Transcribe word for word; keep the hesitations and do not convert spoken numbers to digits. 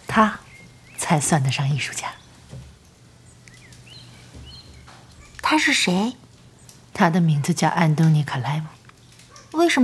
他才算得上艺术家。 他是谁？ 他的名字叫安东尼·克莱姆。 为什么？